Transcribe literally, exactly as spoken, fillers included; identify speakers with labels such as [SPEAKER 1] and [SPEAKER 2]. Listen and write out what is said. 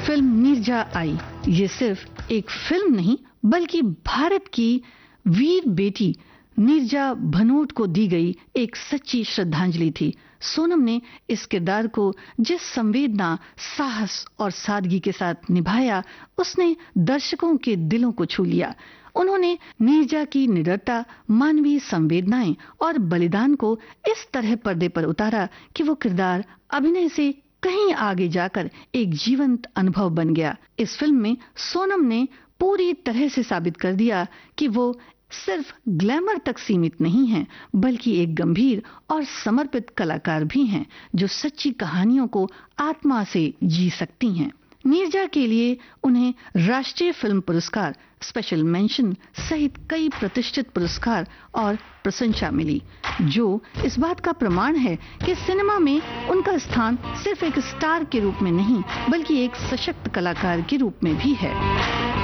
[SPEAKER 1] Film Neerja आई, ये सिर्फ एक फिल्म नहीं बल्कि भारत की वीर बेटी नीरजा भनोट को दी गई एक सच्ची श्रद्धांजलि थी। सोनम ने इस किरदार को जिस संवेदना, साहस और सादगी के साथ निभाया, उसने दर्शकों के दिलों को छू लिया। उन्होंने नीरजा की निडरता, मानवीय संवेदनाएं और बलिदान को इस तरह पर्दे पर उतारा कि वो किरदार अभिनय से कहीं आगे जाकर एक जीवंत अनुभव बन गया। इस फिल्म में सोनम ने पूरी तरह से साबित कर दिया कि वो सिर्फ ग्लैमर तक सीमित नहीं हैं, बल्कि एक गंभीर और समर्पित कलाकार भी हैं, जो सच्ची कहानियों को आत्मा से जी सकती हैं। नीरजा के लिए उन्हें राष्ट्रीय फिल्म पुरस्कार, स्पेशल मेंशन सहित कई प्रतिष्ठित पुरस्कार और प्रशंसा मिली, जो इस बात का प्रमाण है कि सिनेमा में उनका स्थान सिर्फ एक स्टार के रूप में नहीं, बल्कि एक सशक्त कलाकार के रूप में भी है।